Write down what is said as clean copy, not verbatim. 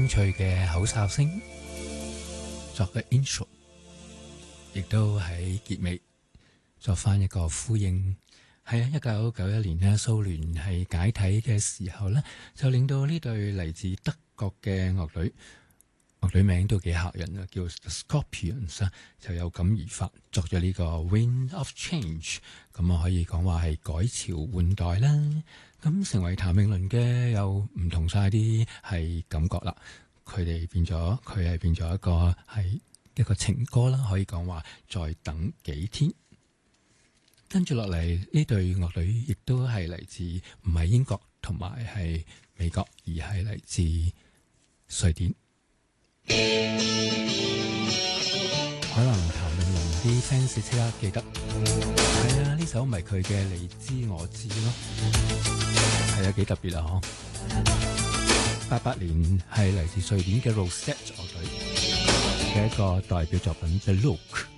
脆嘅口哨聲作嘅 intro， 亦都喺結尾作翻一個呼應。係啊，1991年呢，蘇聯係解體嘅時候呢，就令到呢隊嚟自德國嘅樂隊名都幾嚇人啊，叫 The Scorpions 啊，就有感而發作咗呢個 Wind of Change， 咁啊可以講話係改朝換代啦。咁成為譚詠麟嘅又唔同晒啲係感覺啦，佢係變咗一個情歌啦，可以講話再等幾天。跟住落嚟呢隊樂隊亦都係嚟自唔係英國同埋係美國，而係嚟自瑞典。可能譚詠麟啲 fans 即刻記得，係啊，呢首咪佢嘅你知我知咯，係啊，幾特別啊嗬。88年係嚟自瑞典嘅 Rosette 樂隊嘅一個代表作品 The Look。